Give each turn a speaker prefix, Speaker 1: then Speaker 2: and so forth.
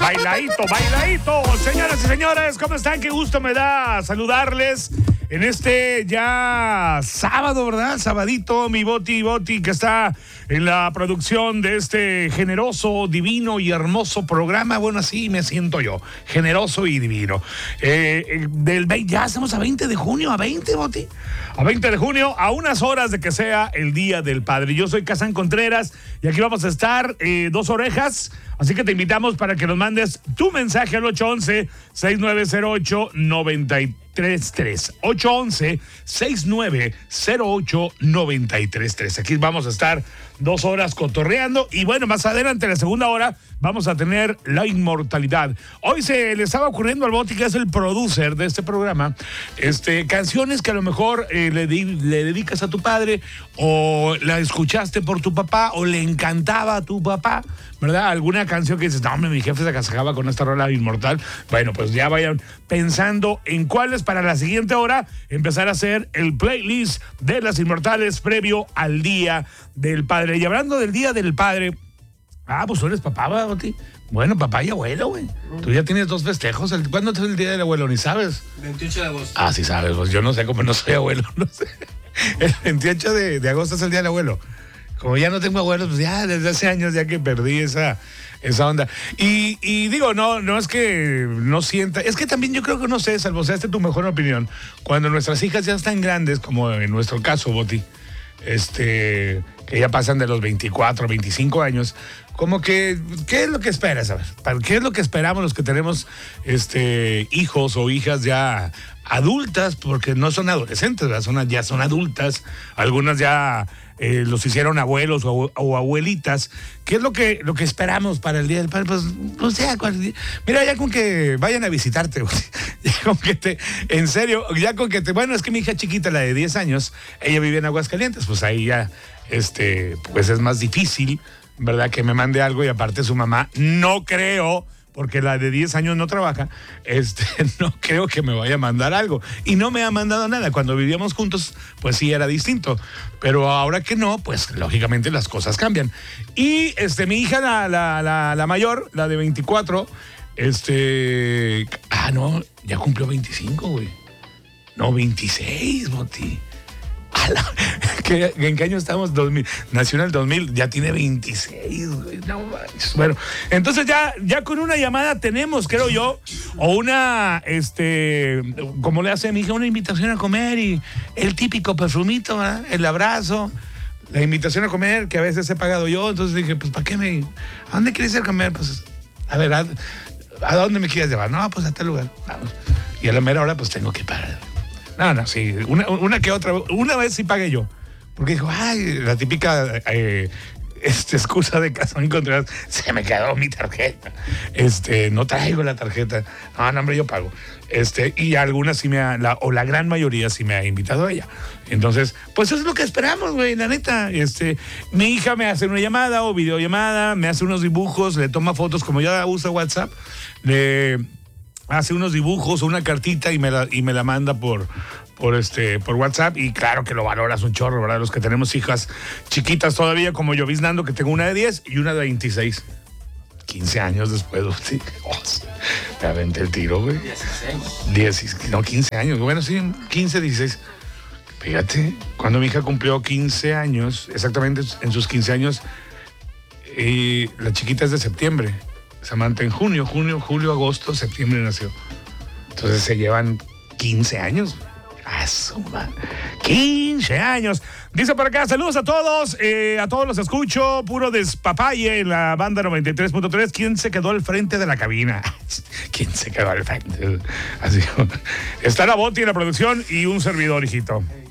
Speaker 1: Bailadito, bailadito. Señoras y señores, ¿cómo están? Qué gusto me da saludarles en este ya sábado, ¿verdad? Sabadito, mi Boti, que está en la producción de este generoso, divino y hermoso programa. Bueno, así me siento yo, generoso y divino. Ya estamos a 20 de junio, a 20, Boti. A 20 de junio, a unas horas de que sea el Día del Padre. Yo soy Kazán Contreras y aquí vamos a estar dos orejas. Así que te invitamos para que nos mandes tu mensaje al 811-6908-933. 811-6908-933. Aquí vamos a estar 2 horas cotorreando. Y bueno, más adelante, en la segunda hora, vamos a tener la inmortalidad. Hoy se le estaba ocurriendo al Boti, que es el producer de este programa, canciones que a lo mejor le dedicas a tu padre, o la escuchaste por tu papá, o le encantaba a tu papá, ¿verdad? Alguna canción que dices, no, hombre, mi jefe se casaba con esta rola inmortal. Bueno, pues ya vayan pensando en cuáles para la siguiente hora empezar a hacer el playlist de las inmortales previo al Día del Padre. Y hablando del Día del Padre, pues tú eres papá, Boti. Bueno, papá y abuelo, güey. Tú ya tienes 2 festejos. ¿Cuándo es el Día del Abuelo? Ni sabes.
Speaker 2: 28 de agosto.
Speaker 1: Sí sabes, pues yo no sé, cómo no soy abuelo, no sé. El 28 de agosto es el Día del Abuelo. Como ya no tengo abuelos, pues ya desde hace años ya que perdí esa onda. Y digo, no es que no sienta, es que también yo creo que no sé, salvo sea tu mejor opinión, cuando nuestras hijas ya están grandes, como en nuestro caso, Boti, que ya pasan de los 24, 25 años, como que, ¿qué es lo que esperas? A ver, ¿qué es lo que esperamos los que tenemos hijos o hijas ya adultas? Porque no son adolescentes, ¿verdad? Ya son adultas, algunas ya los hicieron abuelos o abuelitas. ¿Qué es lo que esperamos para el Día del Padre? Pues no sé, mira, ya con que vayan a visitarte, ya con que en serio, ya con que bueno, es que mi hija chiquita, la de 10 años, ella vive en Aguascalientes, pues ahí ya, pues es más difícil, ¿verdad? Que me mande algo, y aparte su mamá, no creo, porque la de 10 años no trabaja, no creo que me vaya a mandar algo. Y no me ha mandado nada. Cuando vivíamos juntos, pues sí era distinto. Pero ahora que no, pues lógicamente las cosas cambian. Y mi hija, la mayor, la de 24, no, ya cumplió 25, güey. No, 26, Boti. ¿En qué año estamos? 2000. Nació en el 2000, ya tiene 26, güey. No manches. Bueno, entonces ya con una llamada tenemos, creo yo, o una, como le hace a mi hija, una invitación a comer, y el típico perfumito, ¿verdad? El abrazo, la invitación a comer, que a veces he pagado yo. Entonces dije, pues, ¿para qué ¿a dónde quieres ir a comer? Pues, a ver, ¿a dónde me quieres llevar? No, pues a tal lugar. Vamos. Y a la mera hora, pues tengo que pagar. No, sí, una que otra, una vez sí pagué yo, porque dijo, la típica excusa de Kazán Contreras, se me quedó mi tarjeta, no traigo la tarjeta, no, hombre, yo pago, y algunas sí o la gran mayoría sí me ha invitado a ella. Entonces, pues eso es lo que esperamos, güey, la neta. Mi hija me hace una llamada o videollamada, me hace unos dibujos, le toma fotos, como ya usa WhatsApp, hace unos dibujos o una cartita y me la manda por WhatsApp, y claro que lo valoras un chorro, ¿verdad? Los que tenemos hijas chiquitas todavía, como yo, Biznando, que tengo una de 10 y una de 26. 15 años después, sí. Te aventé el tiro, güey. 15 años. Bueno, sí, 15, 16. Fíjate, cuando mi hija cumplió 15 años, exactamente en sus 15 años, la chiquita es de septiembre. Samantha en junio, julio, agosto, septiembre nació. Entonces se llevan 15 años. ¡Suma! 15 años. Dice por acá, saludos a todos los escucho, puro despapalle en la banda 93.3. ¿Quién se quedó al frente de la cabina? ¿Quién se quedó al frente? Así. Está la Boti en la producción y un servidor, hijito.